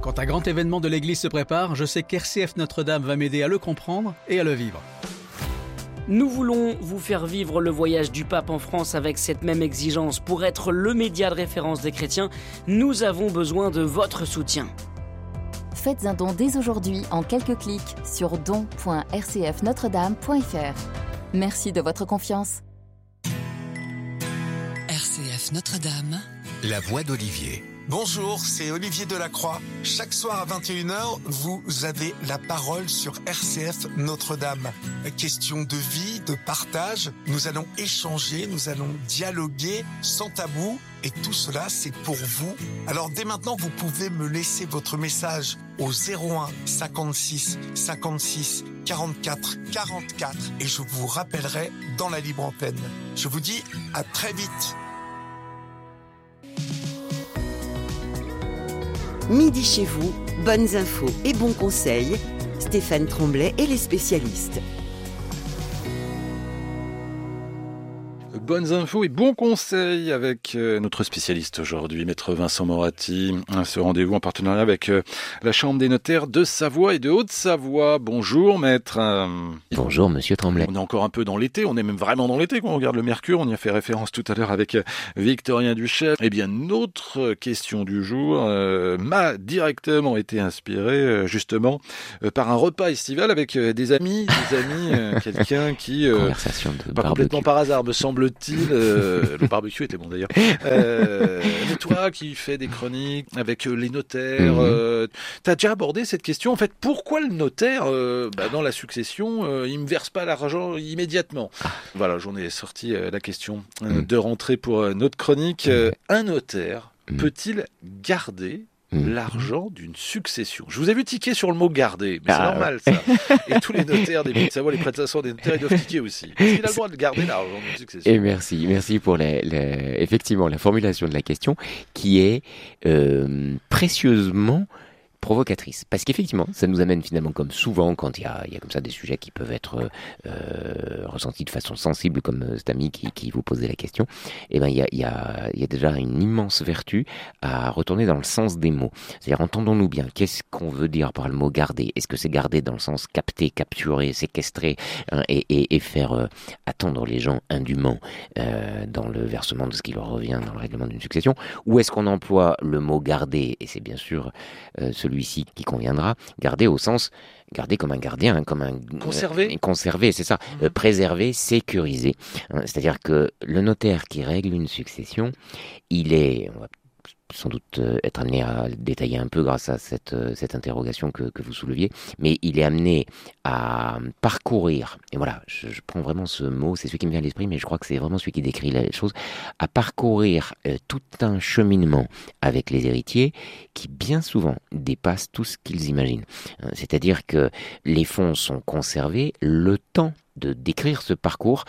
Quand un grand événement de l'Église se prépare, je sais qu'RCF Notre-Dame va m'aider à le comprendre et à le vivre. Nous voulons vous faire vivre le voyage du pape en France avec cette même exigence. Pour être le média de référence des chrétiens, nous avons besoin de votre soutien. Faites un don dès aujourd'hui en quelques clics sur don.rcfnotredame.fr. Merci de votre confiance. RCF Notre-Dame, la voix d'Olivier. Bonjour, c'est Olivier Delacroix. Chaque soir à 21h, vous avez la parole sur RCF Notre-Dame. Question de vie, de partage. Nous allons échanger, nous allons dialoguer sans tabou. Et tout cela, c'est pour vous. Alors dès maintenant, vous pouvez me laisser votre message au 01 56 56 44 44 et je vous rappellerai dans la libre antenne. Je vous dis à très vite. Midi chez vous, bonnes infos et bons conseils. Stéphane Tremblay et les spécialistes. Bonnes infos et bons conseils avec notre spécialiste aujourd'hui, Maître Vincent Moratti. Ce rendez-vous en partenariat avec la Chambre des notaires de Savoie et de Haute-Savoie. Bonjour Maître. Bonjour Monsieur Tremblay. On est encore un peu dans l'été, on est même vraiment dans l'été quand on regarde le Mercure. On y a fait référence tout à l'heure avec Victorien Duchel. Eh bien, notre question du jour m'a directement été inspirée justement par un repas estival avec des amis, quelqu'un qui, conversation de pas barbecue. Complètement par hasard, me semble-t-il, le barbecue était bon d'ailleurs. Mais toi qui fais des chroniques avec les notaires, t'as déjà abordé cette question. En fait, pourquoi le notaire, dans la succession, il me verse pas l'argent immédiatement? Voilà, j'en ai sorti la question de rentrée pour notre chronique. Un notaire peut-il garder l'argent d'une succession? Je vous ai vu tiquer sur le mot garder, mais c'est normal ça. Et tous les notaires des Pays de Savoie, les prêteurs des notaires, ils doivent tiquer aussi. Est-ce qu'il a le droit de garder l'argent d'une succession? Et merci pour effectivement la formulation de la question qui est précieusement provocatrice. Parce qu'effectivement, ça nous amène finalement, comme souvent, quand il y a comme ça des sujets qui peuvent être ressentis de façon sensible, comme cet ami qui vous posait la question, eh ben, il y a déjà une immense vertu à retourner dans le sens des mots. C'est-à-dire, entendons-nous bien, qu'est-ce qu'on veut dire par le mot garder? Est-ce que c'est garder dans le sens capter, capturer, séquestrer, et faire attendre les gens indûment dans le versement de ce qui leur revient dans le règlement d'une succession? Ou est-ce qu'on emploie le mot garder, et c'est bien sûr celui-ci qui conviendra, garder au sens, garder comme un gardien, comme un... Conserver, c'est ça. Préserver, sécuriser. C'est-à-dire que le notaire qui règle une succession, il est... On va sans doute être amené à détailler un peu grâce à cette interrogation que vous souleviez, mais il est amené à parcourir, et voilà, je prends vraiment ce mot, c'est celui qui me vient à l'esprit, mais je crois que c'est vraiment celui qui décrit la chose, à parcourir tout un cheminement avec les héritiers qui bien souvent dépasse tout ce qu'ils imaginent. C'est-à-dire que les fonds sont conservés le temps de décrire ce parcours,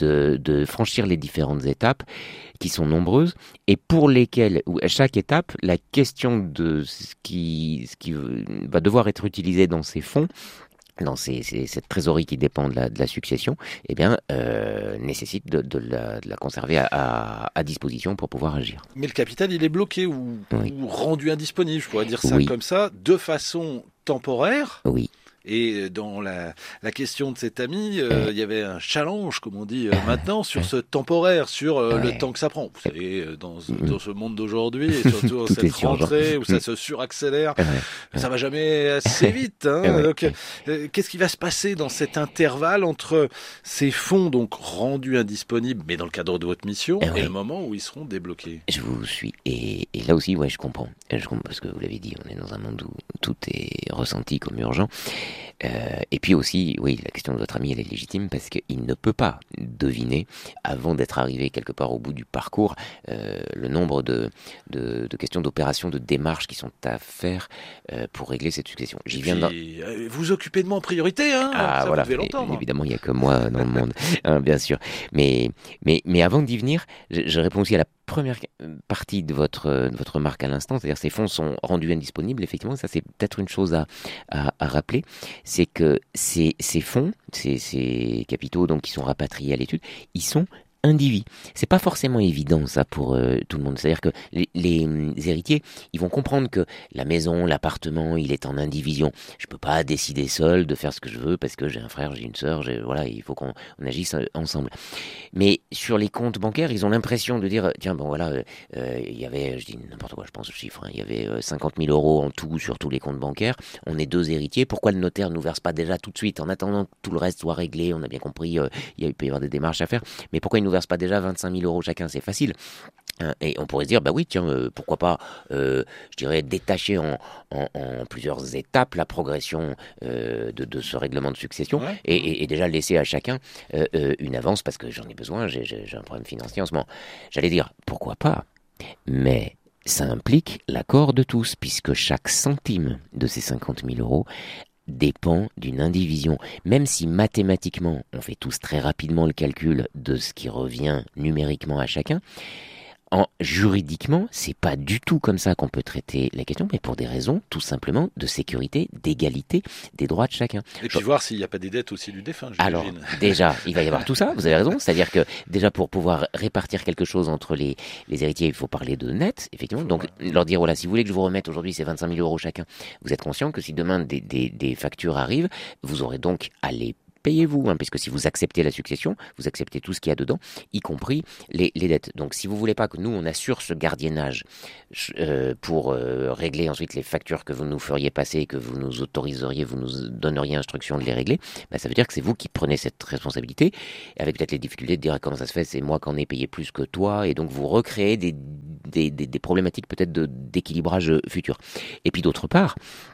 de franchir les différentes étapes qui sont nombreuses et pour lesquelles, à chaque étape, la question de ce qui va devoir être utilisé dans ces fonds, dans cette trésorerie qui dépend de la succession, eh bien, nécessite de la conserver à disposition pour pouvoir agir. Mais le capital, il est bloqué ou rendu indisponible, je pourrais dire ça comme ça, de façon temporaire. Oui. Et dans la question de cet ami, il y avait un challenge, comme on dit maintenant, sur ce temporaire, sur le temps que ça prend. Vous savez, dans ce monde d'aujourd'hui, et surtout cette rentrée où ça se suraccélère, ça va jamais assez vite. Donc, qu'est-ce qui va se passer dans cet intervalle entre ces fonds donc rendus indisponibles, mais dans le cadre de votre mission, et le moment où ils seront débloqués? Je vous suis. Et là aussi, je comprends. Parce que vous l'avez dit, on est dans un monde où tout est ressenti comme urgent. Et puis aussi, la question de votre ami, elle est légitime parce qu'il ne peut pas deviner, avant d'être arrivé quelque part au bout du parcours, le nombre de questions, d'opérations, de démarches qui sont à faire pour régler cette succession. Vous occupez de moi en priorité, ça voilà. vous devez l'entendre. Évidemment, il n'y a que moi dans le monde, bien sûr. Mais avant d'y venir, je réponds aussi à la première partie de votre remarque à l'instant, c'est-à-dire ces fonds sont rendus indisponibles, effectivement, ça c'est peut-être une chose à rappeler, c'est que ces fonds, ces capitaux donc qui sont rapatriés à l'étude, ils sont indivis. C'est pas forcément évident ça pour tout le monde. C'est-à-dire que les héritiers, ils vont comprendre que la maison, l'appartement, il est en indivision. Je peux pas décider seul de faire ce que je veux parce que j'ai un frère, j'ai une sœur, voilà, il faut qu'on agisse ensemble. Mais sur les comptes bancaires, ils ont l'impression de dire, tiens, bon voilà, il y avait, je dis n'importe quoi, je pense au chiffre, il y avait 50 000 € en tout sur tous les comptes bancaires. On est 2 héritiers. Pourquoi le notaire nous verse pas déjà tout de suite en attendant que tout le reste soit réglé? On a bien compris, il peut y avoir des démarches à faire. Mais pourquoi il nous verse pas déjà 25 000 € chacun? C'est facile. Et on pourrait se dire, bah oui, tiens, pourquoi pas, je dirais, détacher en plusieurs étapes la progression de ce règlement de succession, ouais. et déjà laisser à chacun une avance parce que j'en ai besoin, j'ai un problème financier en ce moment. J'allais dire, pourquoi pas, mais ça implique l'accord de tous, puisque chaque centime de ces 50 000 € dépend d'une indivision. Même si mathématiquement, on fait tous très rapidement le calcul de ce qui revient numériquement à chacun, juridiquement, c'est pas du tout comme ça qu'on peut traiter la question, mais pour des raisons tout simplement de sécurité, d'égalité des droits de chacun. Et puis voir s'il n'y a pas des dettes aussi du défunt. Alors déjà, il va y avoir tout ça, vous avez raison, c'est-à-dire que déjà pour pouvoir répartir quelque chose entre les héritiers, il faut parler de net, effectivement, donc leur dire voilà, si vous voulez que je vous remette aujourd'hui ces 25 000 € chacun, vous êtes conscient que si demain des factures arrivent, vous aurez donc à les payez-vous, puisque si vous acceptez la succession, vous acceptez tout ce qu'il y a dedans, y compris les dettes. Donc si vous voulez pas que nous, on assure ce gardiennage pour régler ensuite les factures que vous nous feriez passer, que vous nous autoriseriez, vous nous donneriez instruction de les régler, bah, ça veut dire que c'est vous qui prenez cette responsabilité, avec peut-être les difficultés de dire comment ça se fait, c'est moi qui en ai payé plus que toi, et donc vous recréez des problématiques peut-être d'équilibrage futur. Et puis d'autre part,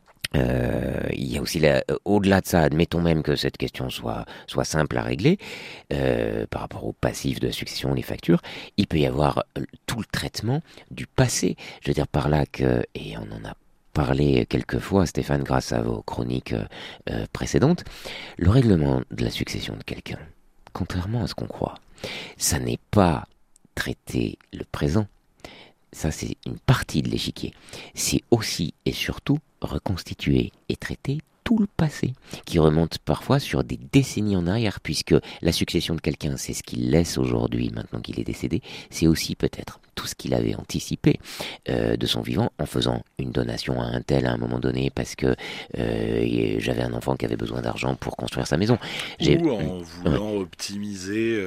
il y a aussi au-delà de ça, admettons même que cette question soit simple à régler par rapport au passif de la succession, les factures, il peut y avoir tout le traitement du passé. Je veux dire par là que, et on en a parlé quelques fois, Stéphane, grâce à vos chroniques précédentes, le règlement de la succession de quelqu'un, contrairement à ce qu'on croit, ça n'est pas traiter le présent. Ça, c'est une partie de l'échiquier. C'est aussi et surtout reconstituer et traiter tout le passé, qui remonte parfois sur des décennies en arrière, puisque la succession de quelqu'un, c'est ce qu'il laisse aujourd'hui, maintenant qu'il est décédé, c'est aussi peut-être tout ce qu'il avait anticipé de son vivant en faisant une donation à un tel à un moment donné parce que j'avais un enfant qui avait besoin d'argent pour construire sa maison. Ou en voulant optimiser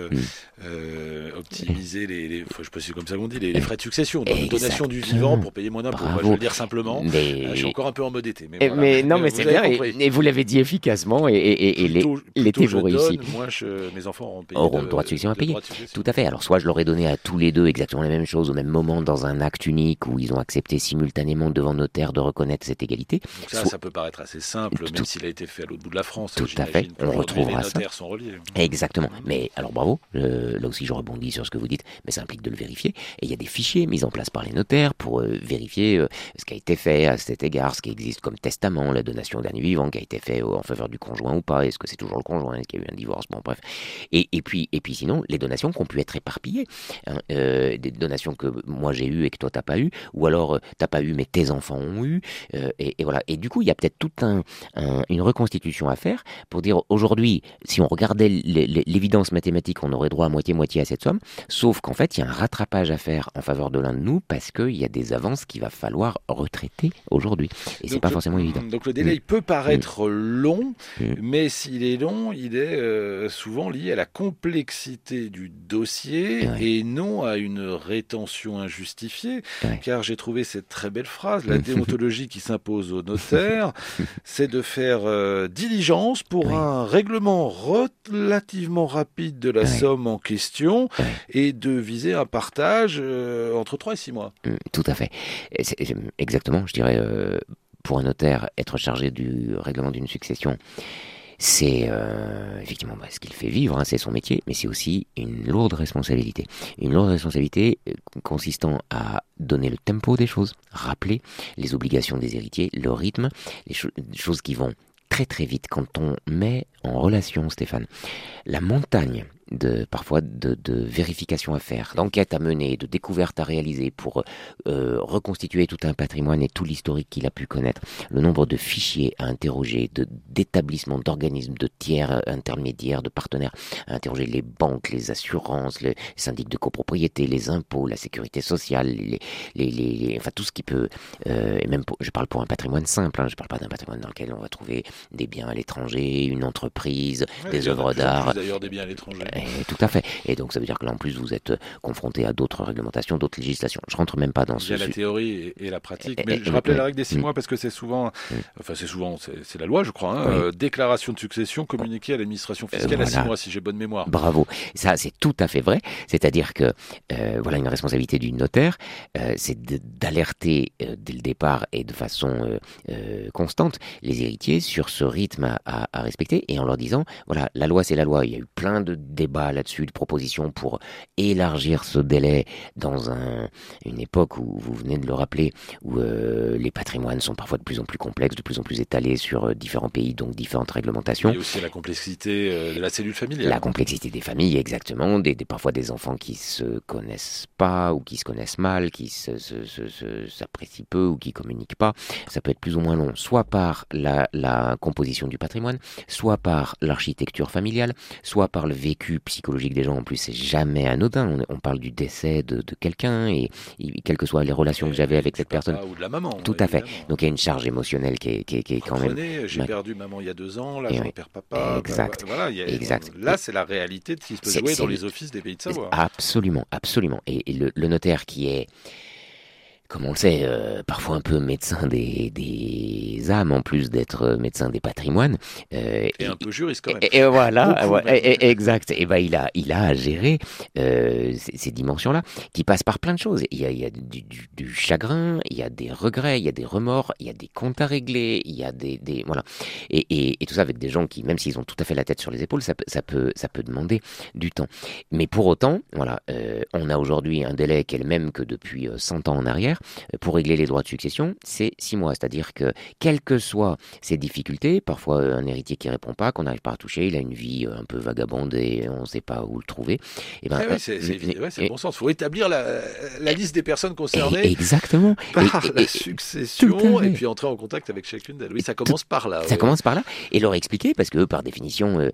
les je sais pas si c'est comme ça qu'on dit, les frais de succession, donc donation du vivant pour payer moins d'impôts. Je vais le dire simplement. Mais... je suis encore un peu en mode été. Mais, voilà. Mais non, mais c'est bien. Et vous l'avez dit efficacement et l'été vous réussit. Moi, mes enfants auront le droit de succession à payer. Tout à fait. Alors soit je leur ai donné à tous les deux exactement la même chose au même moment dans un acte unique où ils ont accepté simultanément devant notaire de reconnaître cette égalité. Donc ça peut paraître assez simple, même s'il a été fait à l'autre bout de la France. Tout à fait, on retrouvera ça. Les notaires sont reliés. Exactement. Mais alors bravo, là aussi je rebondis sur ce que vous dites, mais ça implique de le vérifier. Et il y a des fichiers mis en place par les notaires pour vérifier ce qui a été fait à cet égard, ce qui existe comme testament, la donation d'un vivant qui a été fait en faveur du conjoint ou pas, est-ce que c'est toujours le conjoint, est-ce qu'il y a eu un divorce, bon bref. Et puis sinon, les donations qui ont pu être éparpillées, des donations que moi j'ai eu et que toi t'as pas eu, ou alors t'as pas eu mais tes enfants ont eu, et voilà. Et du coup, il y a peut-être toute une reconstitution à faire pour dire aujourd'hui, si on regardait l'évidence mathématique, on aurait droit à moitié-moitié à cette somme, sauf qu'en fait, il y a un rattrapage à faire en faveur de l'un de nous parce qu'il y a des avances qu'il va falloir retraiter aujourd'hui. Et c'est pas forcément évident. Donc le délai, il peut paraître long, mais s'il est long, il est souvent lié à la complexité du dossier et non à une rétention injustifiée, car j'ai trouvé cette très belle phrase, la déontologie qui s'impose au notaire, c'est de faire diligence pour un règlement relativement rapide de la somme en question et de viser un partage entre 3 et 6 mois. Tout à fait. Exactement, je dirais, pour un notaire, être chargé du règlement d'une succession, c'est effectivement ce qu'il fait vivre, c'est son métier, mais c'est aussi une lourde responsabilité. Une lourde responsabilité consistant à donner le tempo des choses, rappeler les obligations des héritiers, le rythme, les choses qui vont très très vite quand on met en relation, Stéphane, la montagne parfois de vérifications à faire, d'enquêtes à mener, de découvertes à réaliser pour reconstituer tout un patrimoine et tout l'historique qu'il a pu connaître, le nombre de fichiers à interroger, d'établissements, d'organismes, de tiers intermédiaires, de partenaires à interroger, les banques, les assurances, les syndics de copropriété, les impôts, la sécurité sociale, enfin tout ce qui peut, et même je parle pour un patrimoine simple, je parle pas d'un patrimoine dans lequel on va trouver des biens à l'étranger, une entreprise, des œuvres d'art. D'ailleurs des biens à l'étranger. Tout à fait. Et donc ça veut dire que là en plus vous êtes confronté à d'autres réglementations, d'autres législations. Je rentre même pas dans ce. Il y a la théorie et la pratique. Mais je rappelais la règle des 6 mois parce que c'est souvent, c'est la loi, je crois. Déclaration de succession communiquée à l'administration fiscale à 6 mois, si j'ai bonne mémoire. Bravo. Ça, c'est tout à fait vrai. C'est-à-dire que voilà une responsabilité du notaire, c'est d'alerter dès le départ et de façon constante les héritiers sur ce rythme à respecter et en leur disant voilà, la loi c'est la loi. Il y a eu plein de débats là-dessus, de propositions pour élargir ce délai dans une époque où vous venez de le rappeler, où les patrimoines sont parfois de plus en plus complexes, de plus en plus étalés sur différents pays, donc différentes réglementations. Et aussi la complexité de la cellule familiale. La complexité des familles, exactement. Parfois des enfants qui se connaissent pas ou qui se connaissent mal, qui s'apprécient peu ou qui communiquent pas. Ça peut être plus ou moins long, soit par la composition du patrimoine, soit par l'architecture familiale, soit par le vécu psychologique des gens. En plus, c'est jamais anodin. On parle du décès de quelqu'un et quelles que soient les relations que j'avais avec cette personne. Ou de la maman. Tout à fait. Donc il y a une charge émotionnelle qui est quand même. J'ai perdu maman il y a 2 ans, là j'en perds papa. Exact. Voilà, exact. Là, c'est la réalité de ce qui se peut jouer dans les offices des Pays de Savoie. Absolument, absolument. Et le notaire qui est, comme on le sait, parfois un peu médecin des âmes, en plus d'être médecin des patrimoines. Et un peu juriste quand même. Et voilà, exact. Et ben il a à gérer ces dimensions-là, qui passent par plein de choses. Il y a du chagrin, il y a des regrets, il y a des remords, il y a des comptes à régler, il y a des voilà. Et tout ça avec des gens qui, même s'ils ont tout à fait la tête sur les épaules, ça peut demander du temps. Mais pour autant, voilà, on a aujourd'hui un délai qui est le même que depuis 100 ans en arrière. Pour régler les droits de succession, c'est 6 mois. C'est-à-dire que, quelles que soient ces difficultés, parfois un héritier qui répond pas, qu'on n'arrive pas à toucher, il a une vie un peu vagabonde et on ne sait pas où le trouver. Et ben, c'est le bon sens. Il faut établir la liste des personnes concernées. Exactement. Par la succession et puis entrer en contact avec chacune d'elles. Oui, ça commence par là. Ça commence par là. Et leur expliquer, parce que par définition,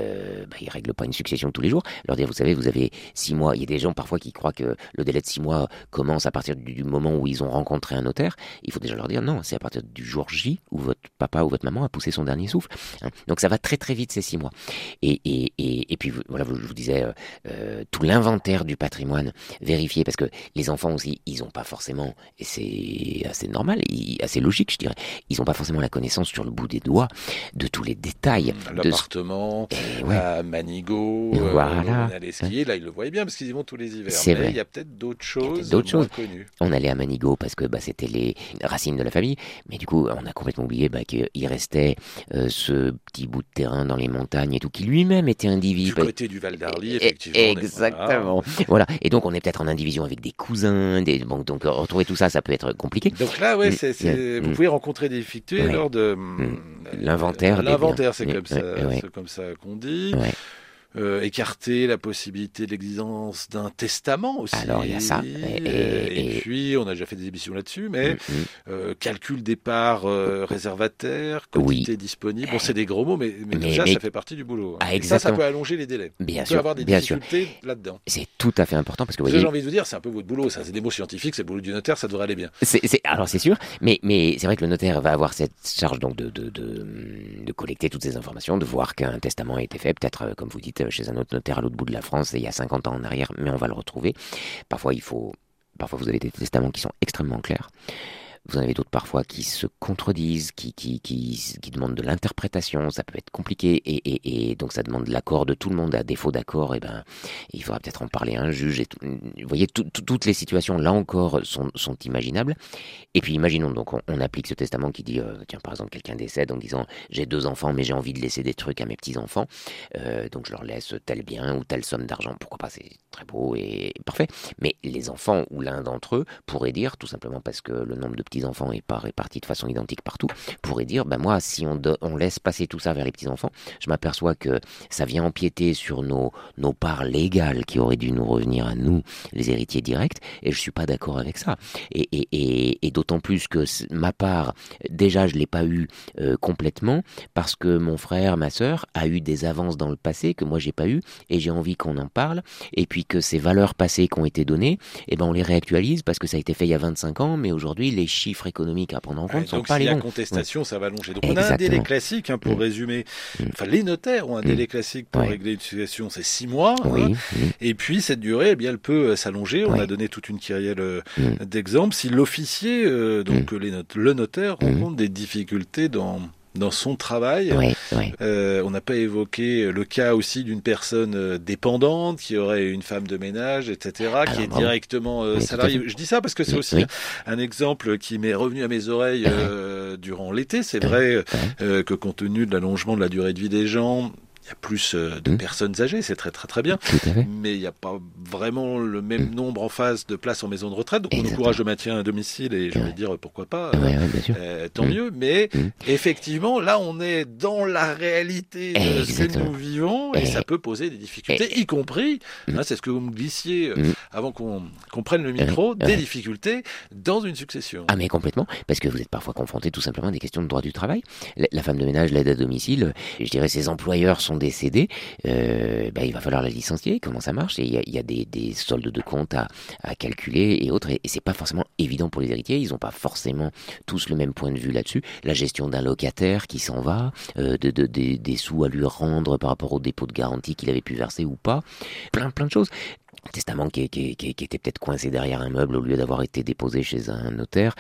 ils règlent pas une succession tous les jours. Leur dire, vous savez, vous avez 6 mois. Il y a des gens parfois qui croient que le délai de 6 mois commence à partir du moment où ils ont rencontré un notaire. Il faut déjà leur dire non, c'est à partir du jour J où votre papa ou votre maman a poussé son dernier souffle. Donc ça va très très vite ces 6 mois. Et puis voilà, je vous disais tout l'inventaire du patrimoine vérifié, parce que les enfants aussi, ils n'ont pas forcément, et c'est assez normal, assez logique je dirais, ils n'ont pas forcément la connaissance sur le bout des doigts de tous les détails. L'appartement à Manigot, voilà. on allait skier, là ils le voyaient bien parce qu'ils y vont tous les hivers. C'est vrai. Il y a peut-être d'autres choses moins connues. On allait à Manigot parce que c'était les racines de la famille, mais du coup on a complètement oublié qu'il restait ce petit bout de terrain dans les montagnes et tout, qui lui-même était indivis. Du côté du Val d'Arly, effectivement. Exactement. Voilà. Et donc on est peut-être en indivision avec des cousins, donc retrouver tout ça, ça peut être compliqué. Donc là, vous pouvez rencontrer des difficultés lors de l'inventaire. L'inventaire, c'est comme ça qu'on dit. Ouais. Écarter la possibilité de l'existence d'un testament aussi. Alors il y a ça. Et puis on a déjà fait des émissions là-dessus, mais calcul départ réservataire, quantité disponible. Bon, c'est des gros mots, mais déjà ça fait partie du boulot. Ah, et ça peut allonger les délais. Bien on sûr, peut avoir des difficultés là-dedans. C'est tout à fait important parce que j'ai envie de vous dire, c'est un peu votre boulot. Ça, c'est des mots scientifiques, c'est le boulot du notaire, ça devrait aller bien. Alors c'est sûr, mais c'est vrai que le notaire va avoir cette charge donc de collecter toutes ces informations, de voir qu'un testament a été fait, peut-être comme vous dites, chez un autre notaire à l'autre bout de la France, il y a 50 ans en arrière, mais on va le retrouver. Parfois vous avez des testaments qui sont extrêmement clairs. Vous en avez d'autres parfois qui se contredisent, qui demandent de l'interprétation, ça peut être compliqué, et donc ça demande l'accord de tout le monde. À défaut d'accord, il faudra peut-être en parler à un juge. Et vous voyez, toutes les situations, là encore, sont imaginables. Et puis imaginons, donc on applique ce testament qui dit, tiens, par exemple, quelqu'un décède en disant, j'ai 2 enfants, mais j'ai envie de laisser des trucs à mes petits-enfants, donc je leur laisse tel bien ou telle somme d'argent, pourquoi pas, c'est très beau et parfait. Mais les enfants ou l'un d'entre eux pourrait dire, tout simplement parce que le nombre de petits-enfants et pas répartis de façon identique partout, pourrait dire, moi, si on laisse passer tout ça vers les petits-enfants, je m'aperçois que ça vient empiéter sur nos parts légales qui auraient dû nous revenir à nous, les héritiers directs, et je suis pas d'accord avec ça. Et d'autant plus que ma part, déjà, je l'ai pas eu complètement, parce que mon frère, ma sœur, a eu des avances dans le passé que moi j'ai pas eu, et j'ai envie qu'on en parle, et puis que ces valeurs passées qui ont été données, on les réactualise parce que ça a été fait il y a 25 ans, mais aujourd'hui les chiffres économiques à prendre en compte sont pas les bons. Donc s'il y a contestation, ça va allonger. Donc on a un délai classique pour résumer. Enfin, les notaires ont un délai classique pour régler une succession, c'est 6 mois. Et puis cette durée, elle peut s'allonger. On a donné toute une kyrielle d'exemples. Si l'officier, le notaire, rencontre des difficultés dans son travail. On n'a pas évoqué le cas aussi d'une personne dépendante qui aurait une femme de ménage, etc., qui est directement salariée. Je dis ça parce que c'est aussi un exemple qui m'est revenu à mes oreilles durant l'été. C'est vrai que compte tenu de l'allongement de la durée de vie des gens, il y a plus de personnes âgées, c'est très très très bien, mais il n'y a pas vraiment le même nombre en face de places en maison de retraite, donc on encourage le maintien à domicile et je vais dire pourquoi pas, tant mieux, mais effectivement là on est dans la réalité de ce que nous vivons et ça peut poser des difficultés, y compris, c'est ce que vous me glissiez avant qu'on prenne le micro, des difficultés dans une succession. Ah mais complètement, parce que vous êtes parfois confronté tout simplement à des questions de droit du travail. La femme de ménage, l'aide à domicile, je dirais ses employeurs sont décédés, il va falloir la licencier. Comment ça marche? Et il y a des soldes de compte à calculer et autres, et c'est pas forcément évident pour les héritiers. Ils ont pas forcément tous le même point de vue là-dessus. La gestion d'un locataire qui s'en va, des sous à lui rendre par rapport au dépôt de garantie qu'il avait pu verser ou pas, plein de choses. Testament qui était peut-être coincé derrière un meuble au lieu d'avoir été déposé chez un notaire,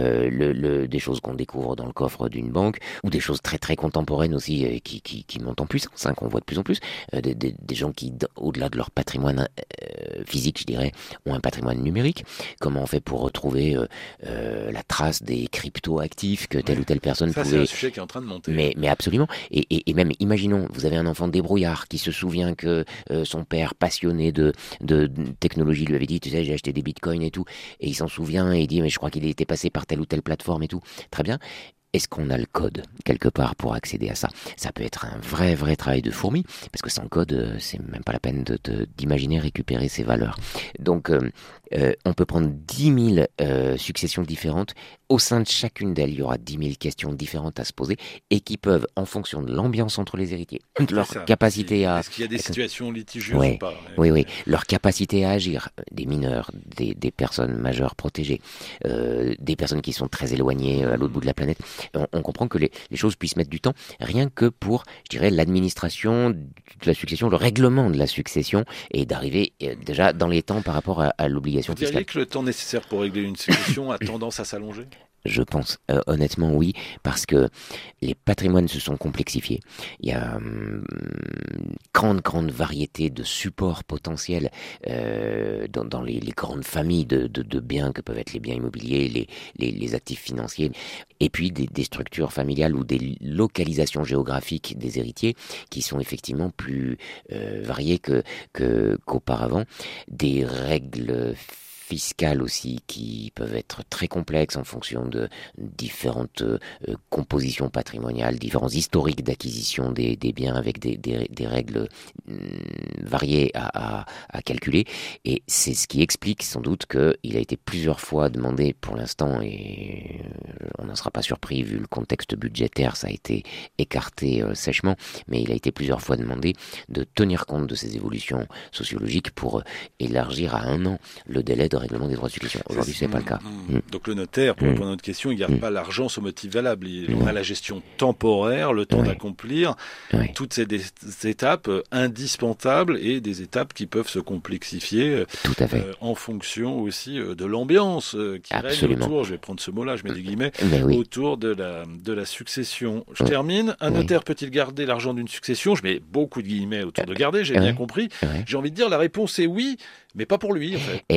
des choses qu'on découvre dans le coffre d'une banque, ou des choses très très contemporaines aussi qui montent en puissance, qu'on voit de plus en plus, des gens qui, au-delà de leur patrimoine physique, je dirais, ont un patrimoine numérique. Comment on fait pour retrouver la trace des crypto-actifs que telle ou telle personne pouvait... C'est un sujet qui est en train de monter. Mais absolument. Et même, imaginons, vous avez un enfant débrouillard qui se souvient que son père, passionné de technologie, lui avait dit, tu sais, j'ai acheté des bitcoins et tout, et il s'en souvient et il dit, mais je crois qu'il était passé par telle ou telle plateforme et tout. Très bien. Est-ce qu'on a le code quelque part pour accéder à ça? Ça peut être un vrai travail de fourmi, parce que sans code, c'est même pas la peine d'imaginer récupérer ces valeurs. Donc, on peut prendre 10 000 successions différentes. Au sein de chacune d'elles, il y aura 10 000 questions différentes à se poser et qui peuvent, en fonction de l'ambiance entre les héritiers, leur capacité à... Est-ce qu'il y a des situations litigieuses ou pas? Oui. Leur capacité à agir, des mineurs, des personnes majeures protégées, des personnes qui sont très éloignées à l'autre bout de la planète. On comprend que les choses puissent mettre du temps, rien que pour, je dirais, l'administration de la succession, le règlement de la succession, et d'arriver déjà dans les temps par rapport à l'obligation fiscale. Vous diriez que le temps nécessaire pour régler une succession a tendance à s'allonger? Je pense honnêtement oui, parce que les patrimoines se sont complexifiés. Il y a grande variété de supports potentiels dans les grandes familles de biens que peuvent être les biens immobiliers, les actifs financiers, et puis des structures familiales ou des localisations géographiques des héritiers qui sont effectivement plus variées qu'auparavant. Des règles fiscales aussi qui peuvent être très complexes en fonction de différentes compositions patrimoniales, différents historiques d'acquisition des biens avec des règles variées à calculer. Et c'est ce qui explique sans doute qu'il a été plusieurs fois demandé pour l'instant, et on n'en sera pas surpris vu le contexte budgétaire, ça a été écarté sèchement, mais il a été plusieurs fois demandé de tenir compte de ces évolutions sociologiques pour élargir à 1 an le délai de règlement des droits de succession. Aujourd'hui, c'est pas le cas. Donc le notaire, pour répondre à notre question, il ne garde pas l'argent sur motif valable. Il aura la gestion temporaire, le temps d'accomplir toutes ces étapes indispensables et des étapes qui peuvent se complexifier en fonction aussi de l'ambiance qui règne autour, je vais prendre ce mot-là, je mets des guillemets, autour de la succession. Je termine. Un notaire peut-il garder l'argent d'une succession? Je mets beaucoup de guillemets autour de garder, j'ai bien compris. J'ai envie de dire, la réponse est oui, mais pas pour lui, en fait.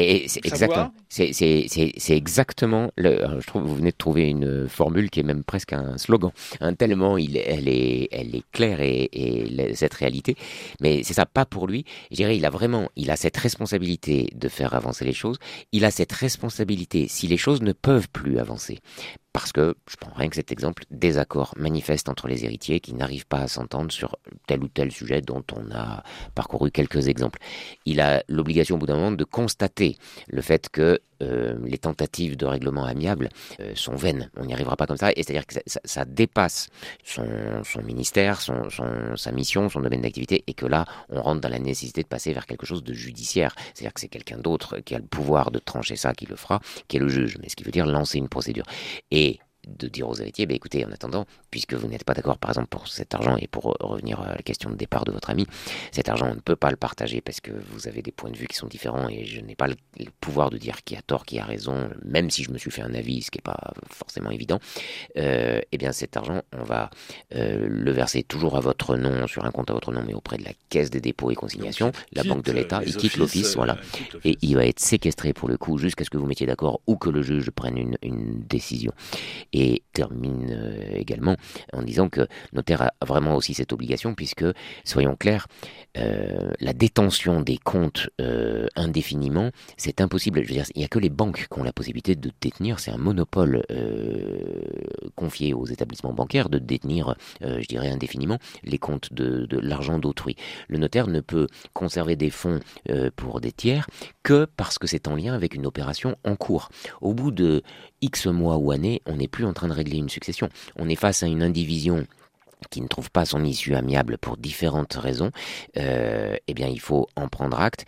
Exactement. C'est exactement. Je trouve que vous venez de trouver une formule qui est même presque un slogan. Tellement elle est claire et cette réalité. Mais c'est ça, pas pour lui. Je dirais, il a cette responsabilité de faire avancer les choses. Il a cette responsabilité si les choses ne peuvent plus avancer. Parce que, je prends rien que cet exemple, désaccord manifeste entre les héritiers qui n'arrivent pas à s'entendre sur tel ou tel sujet dont on a parcouru quelques exemples. Il a l'obligation au bout d'un moment de constater le fait que les tentatives de règlement amiable sont vaines. On n'y arrivera pas comme ça. Et c'est-à-dire que ça dépasse son ministère, sa mission, son domaine d'activité, et que là, on rentre dans la nécessité de passer vers quelque chose de judiciaire. C'est-à-dire que c'est quelqu'un d'autre qui a le pouvoir de trancher ça, qui le fera, qui est le juge. Mais ce qui veut dire lancer une procédure. Et de dire aux héritiers, écoutez, en attendant, puisque vous n'êtes pas d'accord, par exemple, pour cet argent, et pour revenir à la question de départ de votre ami, cet argent, on ne peut pas le partager parce que vous avez des points de vue qui sont différents et je n'ai pas le pouvoir de dire qui a tort, qui a raison, même si je me suis fait un avis, ce qui n'est pas forcément évident. Eh bien, cet argent, on va le verser toujours à votre nom, sur un compte à votre nom, mais auprès de la Caisse des dépôts et consignations, la Banque de l'État, il quitte l'office, voilà. Et il va être séquestré pour le coup, jusqu'à ce que vous mettiez d'accord ou que le juge prenne une décision. Et termine également en disant que le notaire a vraiment aussi cette obligation, puisque, soyons clairs, la détention des comptes indéfiniment, c'est impossible. Je veux dire, il n'y a que les banques qui ont la possibilité de détenir, c'est un monopole confié aux établissements bancaires de détenir, je dirais indéfiniment, les comptes de l'argent d'autrui. Le notaire ne peut conserver des fonds pour des tiers que parce que c'est en lien avec une opération en cours. Au bout de X mois ou années, on n'est plus en train de régler une succession. On est face à une indivision qui ne trouve pas son issue amiable pour différentes raisons, eh bien il faut en prendre acte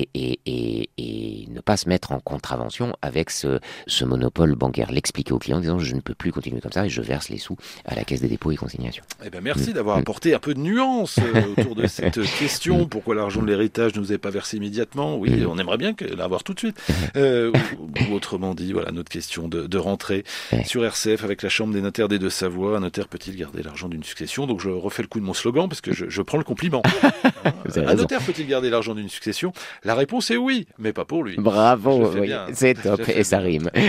et ne pas se mettre en contravention avec ce monopole bancaire. L'expliquer au client en disant je ne peux plus continuer comme ça et je verse les sous à la Caisse des dépôts et consignations. Eh ben merci d'avoir apporté un peu de nuance autour de cette question. Pourquoi l'argent de l'héritage ne nous est pas versé immédiatement? Oui, on aimerait bien l'avoir tout de suite. Ou autrement dit, voilà notre question de rentrée sur RCF avec la Chambre des notaires des Deux-Savoie. Un notaire peut-il garder l'argent d'une succession? Donc je refais le coup de mon slogan parce que je prends le compliment. Un notaire peut-il garder l'argent d'une succession? La réponse est oui, mais pas pour lui. Bravo, oui, c'est top et ça rime.